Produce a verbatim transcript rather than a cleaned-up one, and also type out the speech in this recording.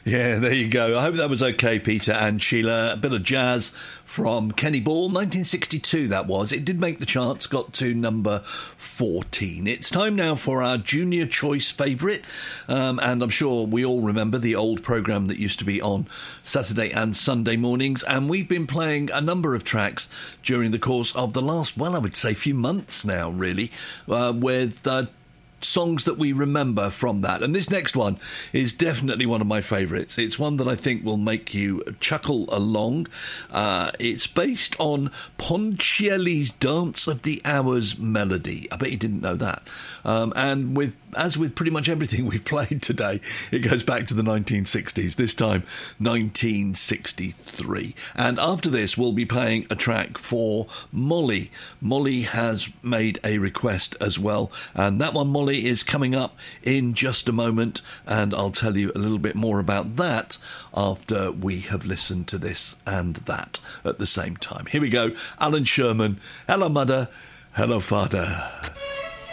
Yeah, there you go. I hope that was okay, Peter and Sheila. A bit of jazz from Kenny Ball, nineteen sixty-two that was. It did make the charts, got to number fourteen. It's time now for our Junior Choice favourite, um, and I'm sure we all remember the old programme that used to be on Saturday and Sunday mornings, and we've been playing a number of tracks during the course of the last, well, I would say few months now, really, uh, with... Uh, songs that we remember from that. And this next one is definitely one of my favourites. It's one that I think will make you chuckle along. Uh, it's based on Ponchielli's Dance of the Hours melody. I bet you didn't know that. Um, and with as with pretty much everything we've played today, it goes back to the nineteen sixties, this time nineteen sixty-three. And after this, we'll be playing a track for Molly. Molly has made a request as well, and that one, Molly, is coming up in just a moment, and I'll tell you a little bit more about that after we have listened to this and that at the same time. Here we go. Alan Sherman. Hello, Mother. Hello, Father.